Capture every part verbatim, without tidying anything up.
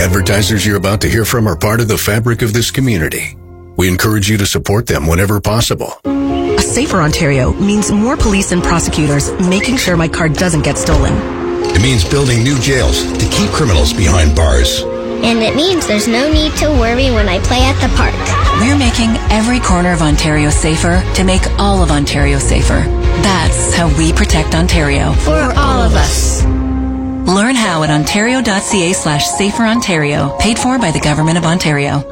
advertisers you're about to hear from are part of the fabric of this community. We encourage you to support them whenever possible. A safer Ontario means more police and prosecutors making sure my car doesn't get stolen. It means building new jails to keep criminals behind bars. And it means there's no need to worry when I play at the park. We're making every corner of Ontario safer to make all of Ontario safer. That's how we protect Ontario. For all of us. Learn how at ontario.ca slash safer Ontario. Paid for by the Government of Ontario.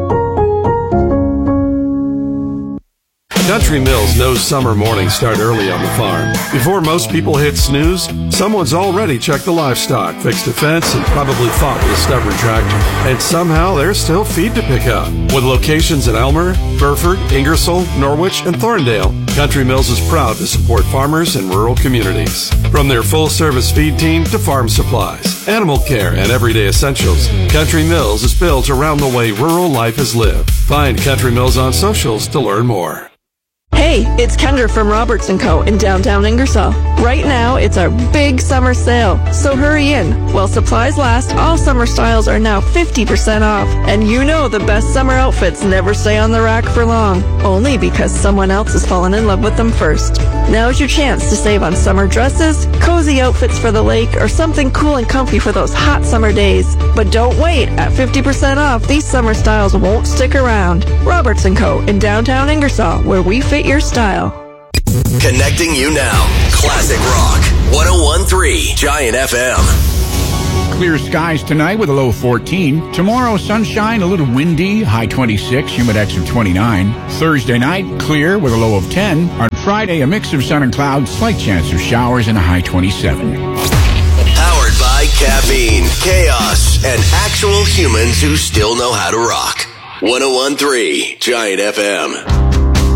Country Mills knows summer mornings start early on the farm. Before most people hit snooze, someone's already checked the livestock, fixed a fence, and probably fought with a stubborn tractor. And somehow there's still feed to pick up. With locations in Elmer, Burford, Ingersoll, Norwich, and Thorndale, Country Mills is proud to support farmers in rural communities. From their full-service feed team to farm supplies, animal care, and everyday essentials, Country Mills is built around the way rural life is lived. Find Country Mills on socials to learn more. Hey, it's Kendra from Roberts and Co. in downtown Ingersoll. Right now, it's our big summer sale, so hurry in. While supplies last, all summer styles are now fifty percent off. And you know the best summer outfits never stay on the rack for long, only because someone else has fallen in love with them first. Now's your chance to save on summer dresses, cozy outfits for the lake, or something cool and comfy for those hot summer days. But don't wait, at fifty percent off, these summer styles won't stick around. Roberts and Co. in downtown Ingersoll, where we fit your style. Connecting you now. Classic Rock. one oh one point three Giant F M. Clear skies tonight with a low fourteen. Tomorrow, sunshine, a little windy, high twenty-six, humidex of twenty-nine. Thursday night, clear with a low of ten. On Friday, a mix of sun and clouds, slight chance of showers and a high twenty-seven. Powered by caffeine, chaos, and actual humans who still know how to rock. one oh one point three Giant F M.